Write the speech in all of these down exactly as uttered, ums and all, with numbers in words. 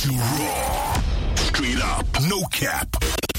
to Raw. Straight up, no cap.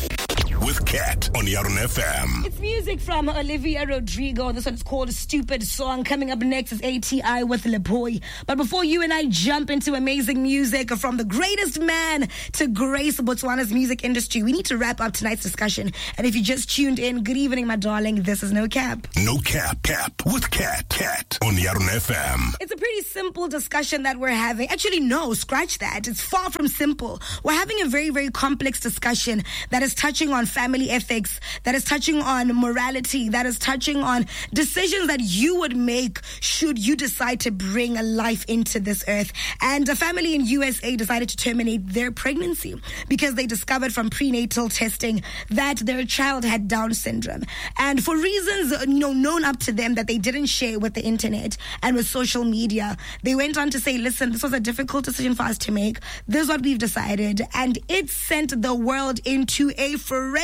With Kat on Yarun F M. It's music from Olivia Rodrigo. This one's called Stupid Song. Coming up next is A T I with Lepoy. But before you and I jump into amazing music from the greatest man to grace Botswana's music industry, we need to wrap up tonight's discussion. And if you just tuned in, good evening, my darling. This is No Cap. No Cap, Cap with Kat, Kat on Yarun F M. It's a pretty simple discussion that we're having. Actually, no, scratch that. It's far from simple. We're having a very, very complex discussion that is touching on family ethics, that is touching on morality, that is touching on decisions that you would make should you decide to bring a life into this earth. And a family in U S A decided to terminate their pregnancy because they discovered from prenatal testing that their child had Down syndrome. And for reasons you know, known up to them that they didn't share with the internet and with social media, they went on to say, listen, this was a difficult decision for us to make. This is what we've decided. And it sent the world into a frenzy.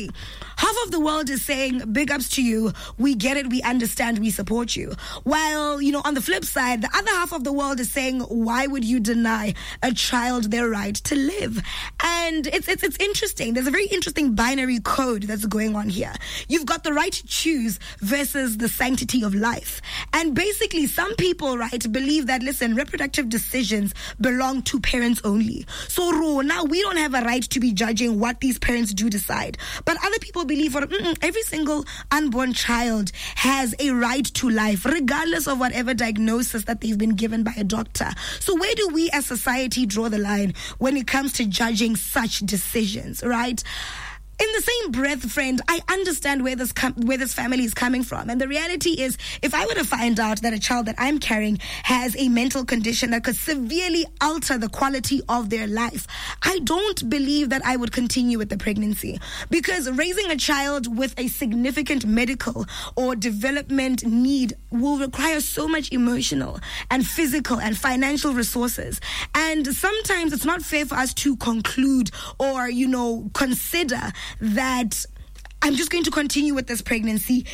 Half of the world is saying, big ups to you. We get it. We understand. We support you. While, you know, on the flip side, the other half of the world is saying, why would you deny a child their right to live? And it's, it's, it's interesting. There's a very interesting binary code that's going on here. You've got the right to choose versus the sanctity of life. And basically, some people, right, believe that, listen, reproductive decisions belong to parents only. So now we don't have a right to be judging what these parents do decide. But other people believe for every single unborn child has a right to life, regardless of whatever diagnosis that they've been given by a doctor. So where do we as society draw the line when it comes to judging such decisions, right? In the same breath, friend, I understand where this com- where this family is coming from. And the reality is, if I were to find out that a child that I'm carrying has a mental condition that could severely alter the quality of their life, I don't believe that I would continue with the pregnancy. Because raising a child with a significant medical or development need will require so much emotional and physical and financial resources. And sometimes it's not fair for us to conclude or, you know, consider that I'm just going to continue with this pregnancy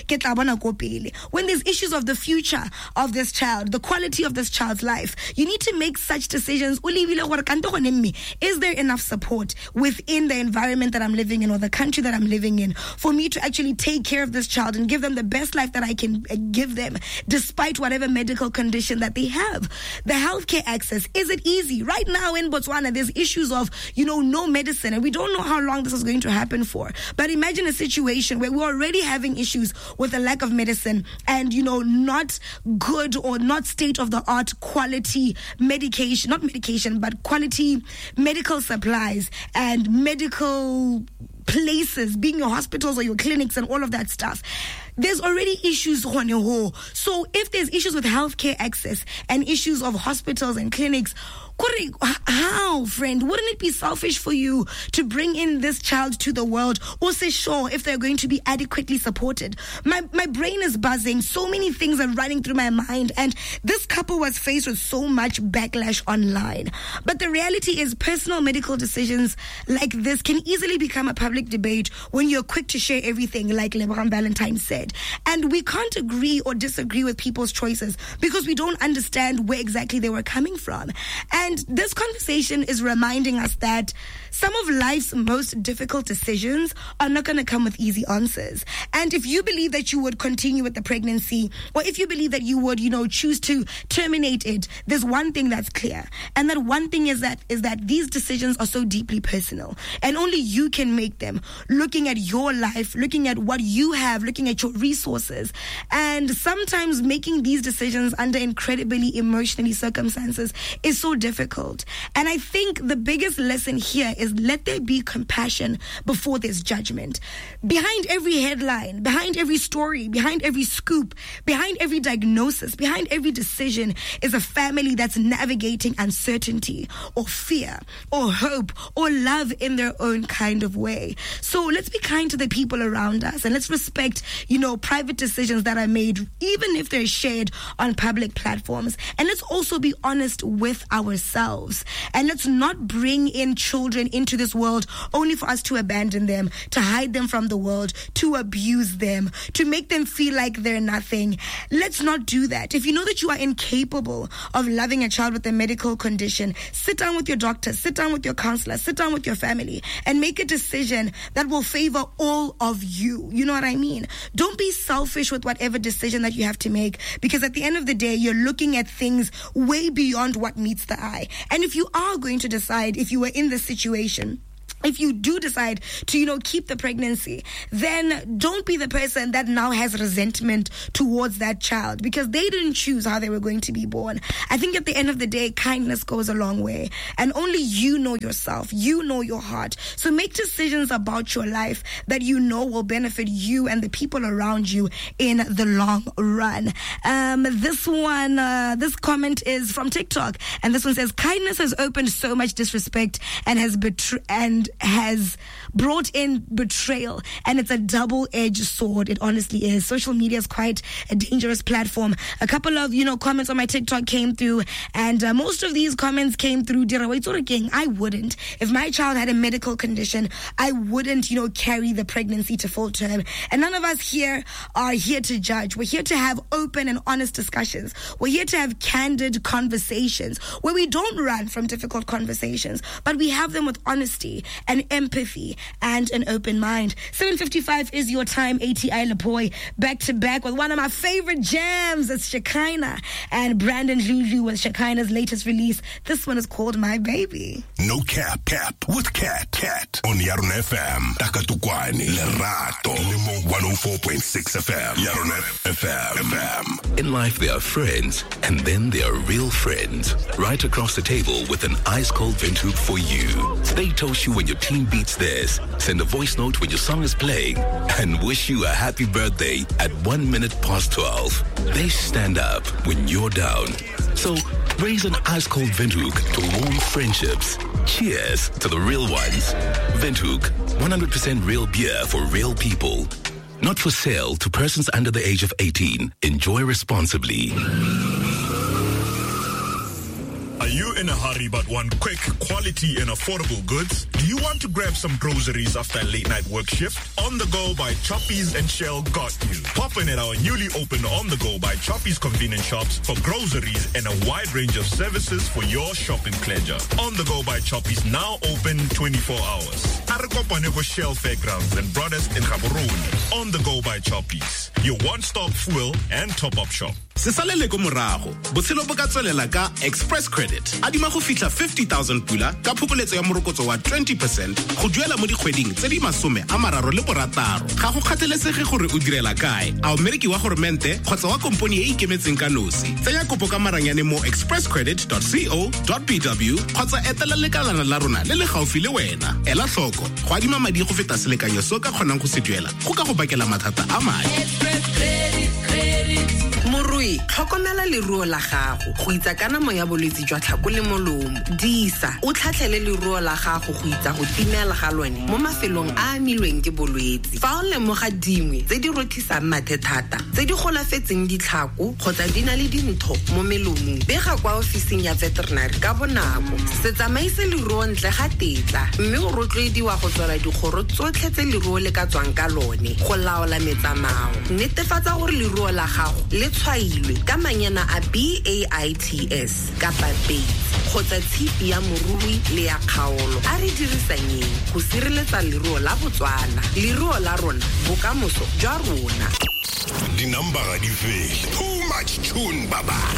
when there's issues of the future of this child, the quality of this child's life. You need to make such decisions. Is there enough support within the environment that I'm living in or the country that I'm living in for me to actually take care of this child and give them the best life that I can give them despite whatever medical condition that they have? The healthcare access, is it easy? Right now in Botswana, there's issues of, you know, no medicine, and we don't know how long this is going to happen for. But imagine a situation where we're already having issues with the lack of medicine and, you know, not good or not state-of-the-art quality medication, not medication, but quality medical supplies and medical places, being your hospitals or your clinics and all of that stuff. There's already issues on your whole. So if there's issues with healthcare access and issues of hospitals and clinics, how, friend? Wouldn't it be selfish for you to bring in this child to the world or say, sure, if they're going to be adequately supported? My my brain is buzzing. So many things are running through my mind. And this couple was faced with so much backlash online. But the reality is personal medical decisions like this can easily become a public debate when you're quick to share everything, like LeBron Valentine said. And we can't agree or disagree with people's choices because we don't understand where exactly they were coming from. And And this conversation is reminding us that some of life's most difficult decisions are not going to come with easy answers. And if you believe that you would continue with the pregnancy, or if you believe that you would, you know, choose to terminate it, there's one thing that's clear. And that one thing is that is that these decisions are so deeply personal. And only you can make them, looking at your life, looking at what you have, looking at your resources. And sometimes making these decisions under incredibly emotionally circumstances is so difficult. Difficult. And I think the biggest lesson here is let there be compassion before there's judgment. Behind every headline, behind every story, behind every scoop, behind every diagnosis, behind every decision is a family that's navigating uncertainty or fear or hope or love in their own kind of way. So let's be kind to the people around us and let's respect, you know, private decisions that are made, even if they're shared on public platforms. And let's also be honest with ourselves. And let's not bring in children into this world only for us to abandon them, to hide them from the world, to abuse them, to make them feel like they're nothing. Let's not do that. If you know that you are incapable of loving a child with a medical condition, sit down with your doctor, sit down with your counselor, sit down with your family, and make a decision that will favor all of you. You know what I mean? Don't be selfish with whatever decision that you have to make, because at the end of the day, you're looking at things way beyond what meets the eye. And if you are going to decide, if you were in this situation, if you do decide to, you know, keep the pregnancy, then don't be the person that now has resentment towards that child, because they didn't choose how they were going to be born. I think at the end of the day, kindness goes a long way. And only you know yourself. You know your heart. So make decisions about your life that you know will benefit you and the people around you in the long run. Um, this one, uh, this comment is from TikTok. And this one says, kindness has opened so much disrespect and has betrayed and has brought in betrayal, and it's a double-edged sword. It honestly is. Social media is quite a dangerous platform. A couple of, you know, comments on my TikTok came through, and uh, most of these comments came through, I wouldn't. If my child had a medical condition, I wouldn't, you know, carry the pregnancy to full term. And none of us here are here to judge. We're here to have open and honest discussions. We're here to have candid conversations where we don't run from difficult conversations, but we have them with honesty and empathy and an open mind. seven fifty-five is your time. A T I Lapoy back to back with one of my favorite jams. It's Shekinah and Brandon Lulu with Shekinah's latest release. This one is called My Baby. No Cap, Cap with Cat, Cat on Yaron F M. Takatukwani, Lerato, Limo one oh four point six F M. Yaron F M. In life, there are friends, and then there are real friends. Right across the table with an ice-cold Windhoek for you. They toast you when your team beats theirs, send a voice note when your song is playing, and wish you a happy birthday at one minute past twelve. They stand up when you're down. So raise an ice-cold Windhoek to warm friendships. Cheers to the real ones. Windhoek, one hundred percent real beer for real people. Not for sale to persons under the age of eighteen. Enjoy responsibly. Are you in a hurry but want quick, quality, and affordable goods? Do you want to grab some groceries after a late-night work shift? On the Go by Choppies and Shell got you. Pop in at our newly opened On the Go by Choppies convenience shops for groceries and a wide range of services for your shopping pleasure. On the Go by Choppies now open twenty-four hours. Arekopaneko Shell Fairgrounds and Brothers in Gaborone. On the Go by Choppies, your one-stop fuel and top-up shop. Sesalele ko morago botshelo bo ka tswelela ka Express Credit adima go fitla fifty thousand pula ka phokoletso ya morokotso wa twenty percent go duela mo dikgweding tse di masome a mararo le borataro ga go kgathelesege gore o direla kae a o mereki wa gormente kgotsa wa komponi e ikemetseng ka nosi tsenya kopo ka maranyane mo express credit dot co dot b w kgotsa etela lekalana la rona le le gaufi le wena ela tlhoko go adima madi go feta selekanyo so ka kgonang go se duela go ka go bakela mathata a madi. Express Credit Credit Morui, tlhokomela leruo la gago go itsa kana mo ya bolwetse jwa tlhako le molomo. Disa o tlhatlhele leruo la gago go itsa go timela ga lone mo mafelong a amilweng ke bolwetse. Fa o lemoga dingwe tse di rothisang mathe thata, tse di golafetseng ditlhako kgotsa di na le dintho mo melomong, bega kwa ofising ya veterinary ka bonako. Se tsamaise leruo ntle ga tetla, mme o rotloediwa go tswela dikgoro tsotlhe tse leruo le ka tswang ka lone go laola metsamao. Netefatsa gore leruo la gago le tshwailwe ka manyana a B A I T S kapa Bates kgotsa tshipi ya morui le ya kgaolo. A re dirisanyeng go sireletsa leruo la Botswana, leruo la rona, bokamoso jwa rona. Dinambara di fele. Too much tune, baba.